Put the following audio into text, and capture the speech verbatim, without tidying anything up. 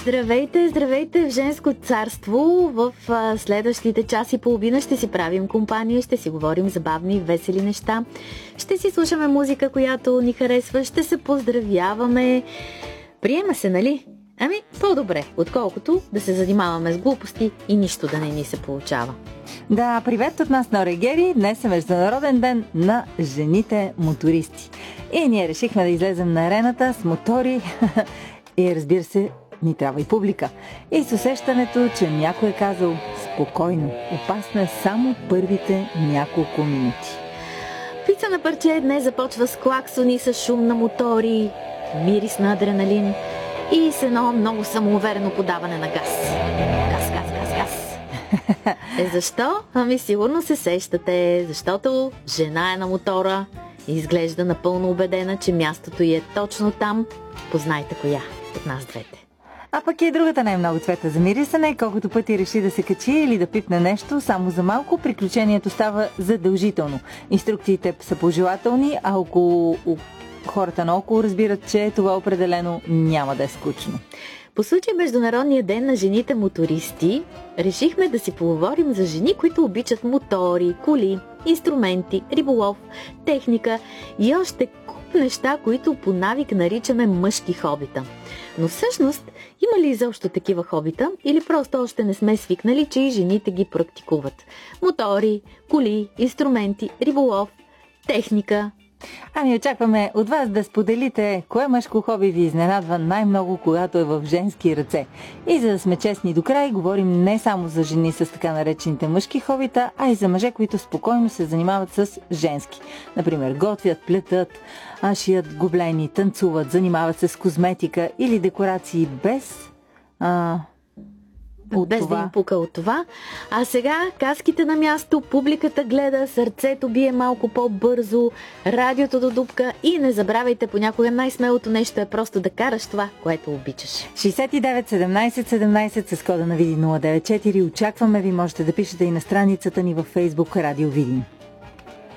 Здравейте, здравейте в Женско царство. В а, следващите час и половина ще си правим компания, ще си говорим забавни и весели неща. Ще си слушаме музика, която ни харесва, ще се поздравяваме. Приема се, нали? Ами, по-добре, отколкото да се занимаваме с глупости и нищо да не ни се получава. Да, привет от нас, Нора и Гери. Днес е Международен ден на жените мотористи. И ние решихме да излезем на арената с мотори и, разбира се, ни трябва и публика. И с усещането, че някой е казал спокойно, опасно е само първите няколко минути. Пица на парче днес започва с клаксони, с шум на мотори, мирис на адреналин и с едно много самоуверено подаване на газ. Газ, газ, газ, газ. Е, защо? Ами сигурно се сещате, защото жена е на мотора и изглежда напълно убедена, че мястото й е точно там. Познайте коя от нас двете. А пък и другата не е много цвета за мирисане, колкото пъти реши да се качи или да пипне нещо, само за малко приключението става задължително. Инструкциите са пожелателни, а около хората наоколо разбират, че това определено няма да е скучно. По случай Международния ден на жените мотористи, решихме да си поговорим за жени, които обичат мотори, коли, инструменти, риболов, техника и още куп неща, които по навик наричаме мъжки хобита. Но всъщност, има ли изобщо такива хобита или просто още не сме свикнали, че и жените ги практикуват? Мотори, коли, инструменти, риболов, техника. Ами очакваме от вас да споделите кое мъжко хоби ви изненадва най-много, когато е в женски ръце. И за да сме честни до край, говорим не само за жени с така наречените мъжки хобита, а и за мъже, които спокойно се занимават с женски. Например, готвят, плетат, шият гоблени, танцуват, занимават се с козметика или декорации без... А... От без това. Да им пука от това. А сега каските на място, публиката гледа, сърцето бие малко по-бързо, радиото до дупка и не забравяйте, понякога най-смелото нещо е просто да караш това, което обичаш. шейсет и девет седемнайсет седемнайсет с кода на Видин нула девет четири. Очакваме ви, можете да пишете и на страницата ни във Facebook Радио Видин.